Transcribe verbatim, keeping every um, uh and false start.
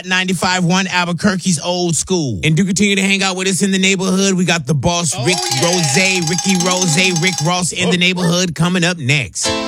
Hot ninety-five point one Albuquerque's old school. And do continue to hang out with us in the neighborhood. We got the boss, Rick Oh, yeah. Rose, Ricky Rose, Rick Ross in the neighborhood coming up next.